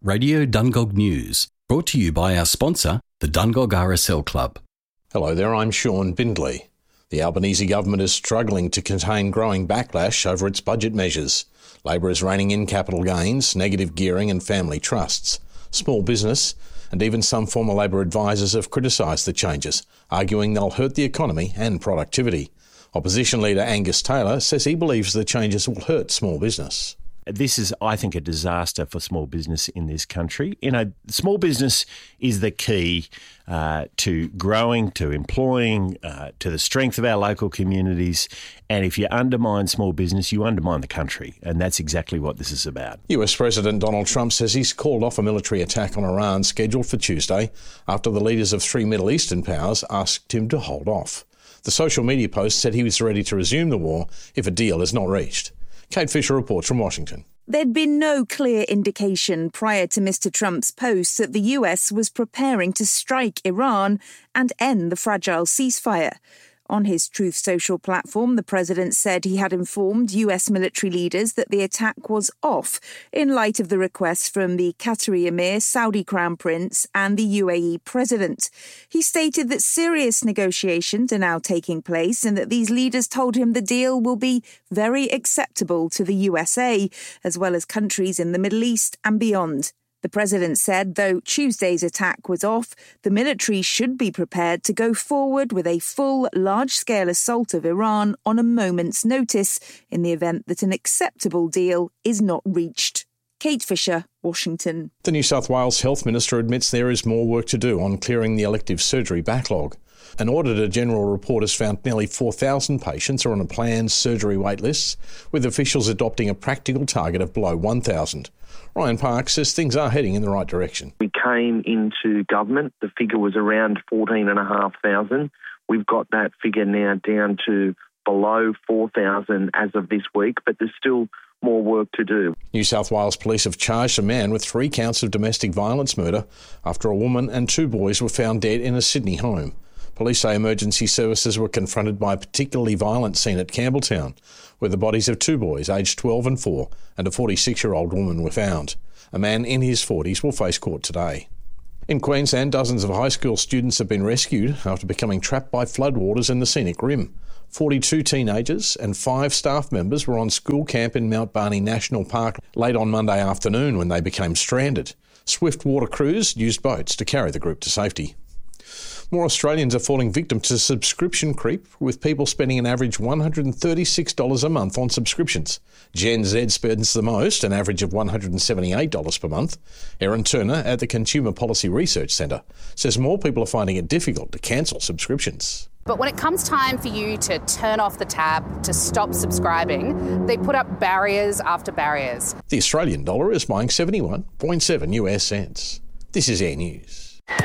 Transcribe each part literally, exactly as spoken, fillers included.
Radio Dungog News, brought to you by our sponsor, the Dungog R S L Club. Hello there, I'm Sean Bindley. The Albanese government is struggling to contain growing backlash over its budget measures. Labor is reining in capital gains, negative gearing and family trusts. Small business and even some former Labor advisors have criticised the changes, arguing they'll hurt the economy and productivity. Opposition leader Angus Taylor says he believes the changes will hurt small business. This is, I think, a disaster for small business in this country. You know, small business is the key uh, to growing, to employing, uh, to the strength of our local communities. And if you undermine small business, you undermine the country. And that's exactly what this is about. U S President Donald Trump says he's called off a military attack on Iran scheduled for Tuesday after the leaders of three Middle Eastern powers asked him to hold off. The social media post said he was ready to resume the war if a deal is not reached. Kate Fisher reports from Washington. There'd been no clear indication prior to Mister Trump's post that the U S was preparing to strike Iran and end the fragile ceasefire. On his Truth Social platform, the president said he had informed U S military leaders that the attack was off in light of the requests from the Qatari Emir, Saudi Crown Prince and the U A E president. He stated that serious negotiations are now taking place and that these leaders told him the deal will be very acceptable to the U S A, as well as countries in the Middle East and beyond. The president said, though Tuesday's attack was off, the military should be prepared to go forward with a full, large-scale assault of Iran on a moment's notice in the event that an acceptable deal is not reached. Kate Fisher, Washington. The New South Wales Health Minister admits there is more work to do on clearing the elective surgery backlog. An Auditor General report has found nearly four thousand patients are on a planned surgery wait list, with officials adopting a practical target of below one thousand. Ryan Parks says things are heading in the right direction. We came into government, the figure was around fourteen thousand five hundred. We've got that figure now down to below four thousand as of this week, but there's still more work to do. New South Wales Police have charged a man with three counts of domestic violence murder after a woman and two boys were found dead in a Sydney home. Police say emergency services were confronted by a particularly violent scene at Campbelltown, where the bodies of two boys aged twelve and four and a forty-six-year-old woman were found. A man in his forties will face court today. In Queensland, dozens of high school students have been rescued after becoming trapped by floodwaters in the scenic rim. forty-two teenagers and five staff members were on school camp in Mount Barney National Park late on Monday afternoon when they became stranded. Swift water crews used boats to carry the group to safety. More Australians are falling victim to subscription creep, with people spending an average one hundred thirty-six dollars a month on subscriptions. Gen Z spends the most, an average of one hundred seventy-eight dollars per month. Erin Turner at the Consumer Policy Research Centre says more people are finding it difficult to cancel subscriptions. But when it comes time for you to turn off the tab, to stop subscribing, they put up barriers after barriers. The Australian dollar is buying seventy-one point seven U S cents. This is Air News.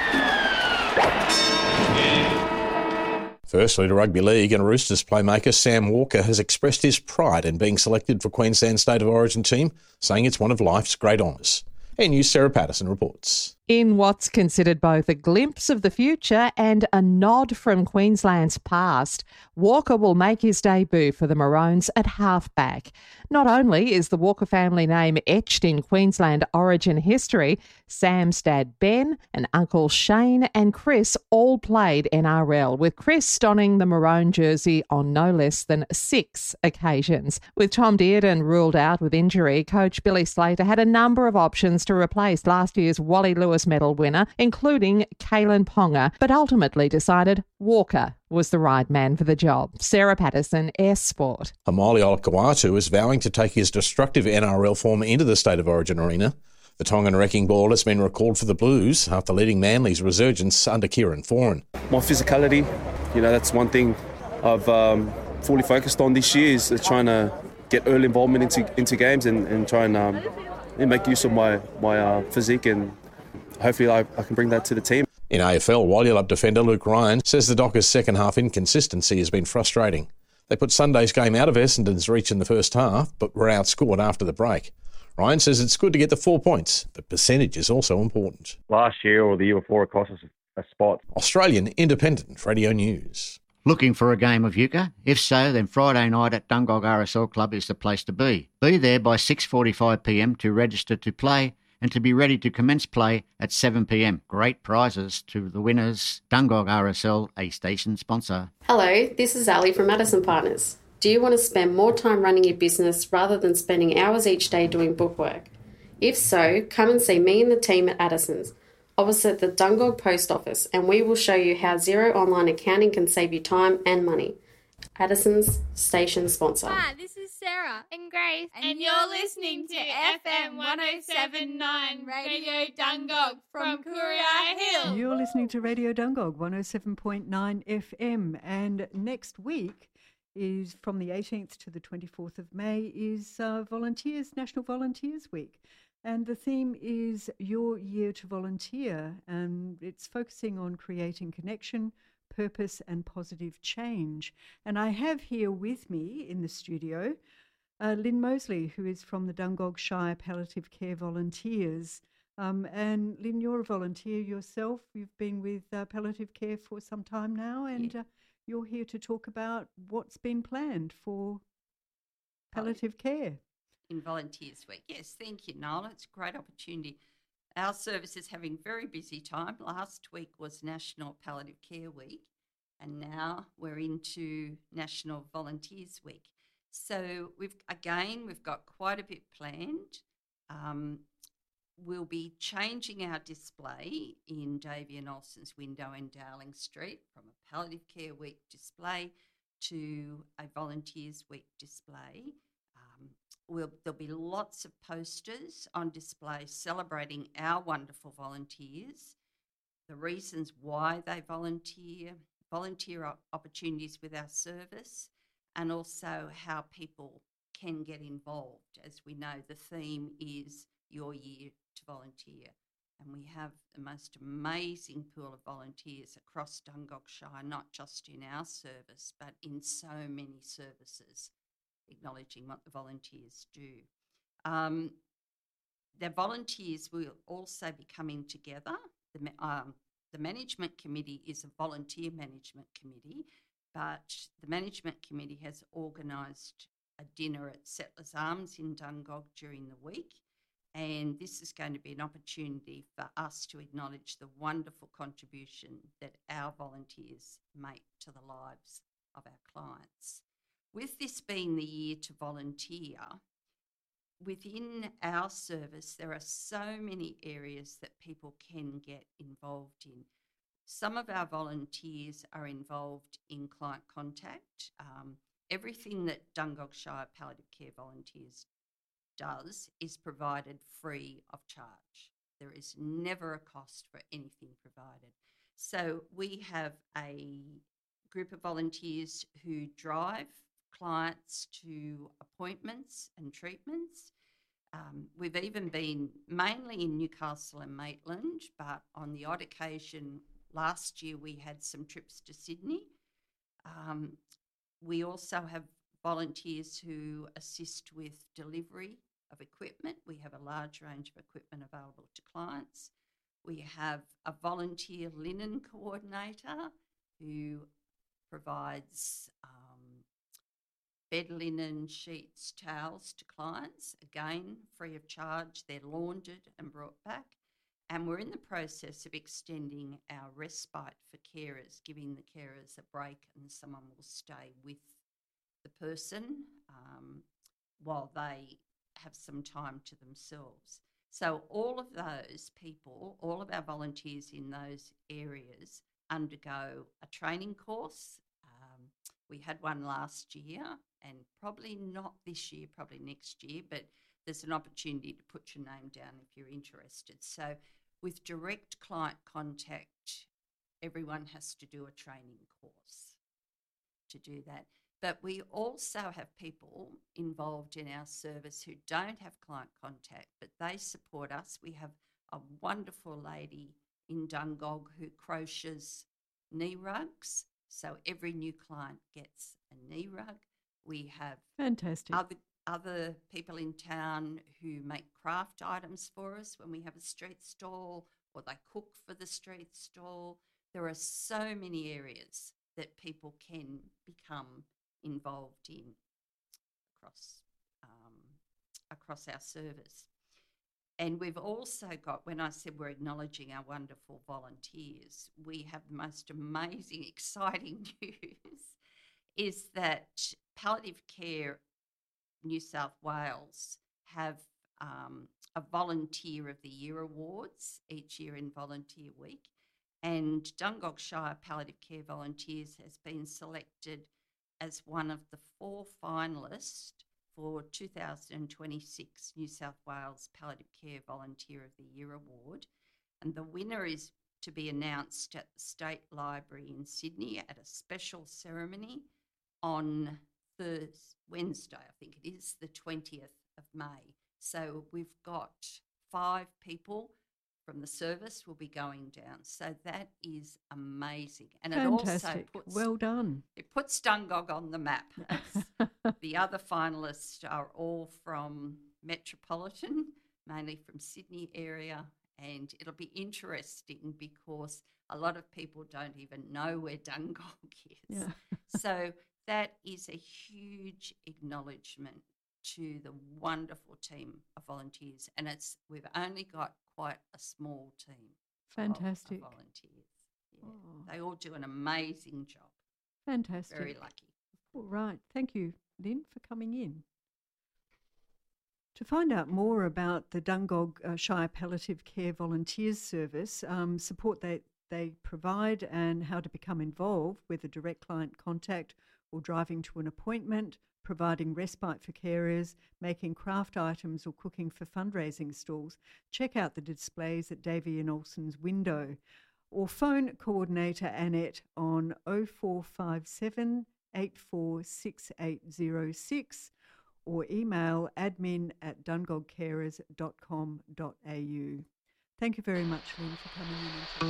Firstly, to Rugby League, and Roosters playmaker Sam Walker has expressed his pride in being selected for Queensland's State of Origin team, saying it's one of life's great honours. Air News' Sarah Patterson reports. In what's considered both a glimpse of the future and a nod from Queensland's past, Walker will make his debut for the Maroons at halfback. Not only is the Walker family name etched in Queensland Origin history, Sam's dad Ben and Uncle Shane and Chris all played N R L, with Chris donning the Maroon jersey on no less than six occasions. With Tom Dearden ruled out with injury, coach Billy Slater had a number of options to replace last year's Wally Lewis medal winner, including Kalen Ponga, but ultimately decided Walker was the right man for the job. Sarah Patterson, Air Sport. Amalia Olakau'atu is vowing to take his destructive N R L form into the State of Origin arena. The Tongan wrecking ball has been recalled for the Blues after leading Manly's resurgence under Kieran Foran. My physicality, you know, that's one thing I've um, fully focused on this year, is trying to get early involvement into into games and, and try and um, make use of my, my uh, physique, and hopefully I, I can bring that to the team. In A F L, Walyulup defender Luke Ryan says the Dockers' second-half inconsistency has been frustrating. They put Sunday's game out of Essendon's reach in the first half, but were outscored after the break. Ryan says it's good to get the four points, but percentage is also important. Last year or the year before, it cost us a spot. Australian Independent Radio News. Looking for a game of euchre? If so, then Friday night at Dungog R S L Club is the place to be. Be there by six forty-five p m to register to play and to be ready to commence play at seven p m. Great prizes to the winners. Dungog R S L, a station sponsor. Hello, this is Ali from Addison Partners. Do you want to spend more time running your business rather than spending hours each day doing bookwork? If so, come and see me and the team at Addison's, opposite the Dungog Post Office, and we will show you how Xero Online Accounting can save you time and money. Addison's station sponsor. Hi, this is Sarah and Grace, and, and you're listening to F M one oh seven point nine Radio Dungog from Courier Hill. You're listening to Radio Dungog one oh seven point nine F M, and next week is from the eighteenth to the twenty-fourth of May is uh, Volunteers National Volunteers Week. And the theme is Your Year to Volunteer, and it's focusing on creating connection, purpose and positive change. And I have here with me in the studio uh, Lynn Mosley, who is from the Dungog Shire Palliative Care Volunteers. Um, and Lynn, you're a volunteer yourself. You've been with uh, palliative care for some time now, and yeah. uh, you're here to talk about what's been planned for palliative care. In Volunteers Week. Yes, thank you, Noel. It's a great opportunity. Our service is having very busy time. Last week was National Palliative Care Week, and now we're into National Volunteers Week. So we've again, we've got quite a bit planned. Um, we'll be changing our display in Davey and Olsen's window in Dowling Street from a Palliative Care Week display to a Volunteers Week display. Um, We'll, there'll be lots of posters on display celebrating our wonderful volunteers, the reasons why they volunteer, volunteer opportunities with our service, and also how people can get involved. As we know, the theme is Your Year to Volunteer, and we have the most amazing pool of volunteers across Dungog Shire, not just in our service, but in so many services, acknowledging what the volunteers do. Um, the volunteers will also be coming together. The, um, the management committee is a volunteer management committee, but the management committee has organised a dinner at Settlers Arms in Dungog during the week, and this is going to be an opportunity for us to acknowledge the wonderful contribution that our volunteers make to the lives of our clients. With this being the year to volunteer, within our service, there are so many areas that people can get involved in. Some of our volunteers are involved in client contact. Um, everything that Dungog Shire Palliative Care Volunteers does is provided free of charge. There is never a cost for anything provided. So we have a group of volunteers who drive clients to appointments and treatments. Um, we've even been mainly in Newcastle and Maitland, but on the odd occasion last year we had some trips to Sydney. Um, we also have volunteers who assist with delivery of equipment. We have a large range of equipment available to clients. We have a volunteer linen coordinator who provides um, bed linen, sheets, towels to clients, again, free of charge. They're laundered and brought back. And we're in the process of extending our respite for carers, giving the carers a break, and someone will stay with the person um, while they have some time to themselves. So all of those people, all of our volunteers in those areas undergo a training course. Um, we had one last year, and probably not this year, probably next year, but there's an opportunity to put your name down if you're interested. So with direct client contact, everyone has to do a training course to do that. But we also have people involved in our service who don't have client contact, but they support us. We have a wonderful lady in Dungog who crochets knee rugs. So every new client gets a knee rug. We have Fantastic. other other people in town who make craft items for us when we have a street stall, or they cook for the street stall. There are so many areas that people can become involved in across um, across our service. And we've also got, when I said we're acknowledging our wonderful volunteers, we have the most amazing, exciting news, is that Palliative Care New South Wales have um, a Volunteer of the Year awards each year in Volunteer Week. And Dungog Shire Palliative Care Volunteers has been selected as one of the four finalists for two thousand twenty-six New South Wales Palliative Care Volunteer of the Year Award. And the winner is to be announced at the State Library in Sydney at a special ceremony on Thursday, Wednesday, I think it is, the twentieth of May. So we've got five people from the service will be going down. So that is amazing. And Fantastic. It also puts, well done. It puts Dungog on the map. The other finalists are all from Metropolitan, mainly from Sydney area, and it'll be interesting because a lot of people don't even know where Dungog is. Yeah. So that is a huge acknowledgement to the wonderful team of volunteers, and it's we've only got quite a small team. Fantastic. Of, of volunteers. Yeah. Oh. They all do an amazing job. Fantastic. Very lucky. All right. Thank you, Lynn, for coming in. To find out more about the Dungog uh, Shire Palliative Care Volunteers Service, um, support that they provide and how to become involved with a direct client contact or driving to an appointment, providing respite for carers, making craft items or cooking for fundraising stalls, check out the displays at Davey and Olsen's window, or phone coordinator Annette on oh four five seven, eight four six eight oh six or email admin at dungogcarers dot com dot a u. Thank you very much, Lynn, for coming in.